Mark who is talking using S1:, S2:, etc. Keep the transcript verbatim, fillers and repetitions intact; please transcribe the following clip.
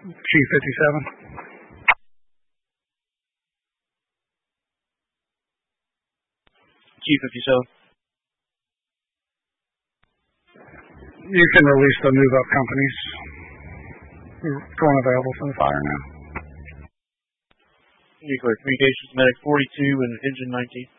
S1: Chief fifty-seven.
S2: Chief fifty-seven.
S1: You can release the move-up companies. Going available from the fire now.
S2: Nuclear Communications Medic forty-two and Engine nineteen.